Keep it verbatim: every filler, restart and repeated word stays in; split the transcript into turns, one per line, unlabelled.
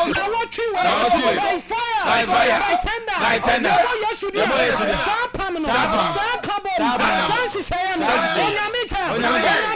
na what you by fire by fire by tender by tender yes you do sa pam no sa kabo sa shisaya no onyame cha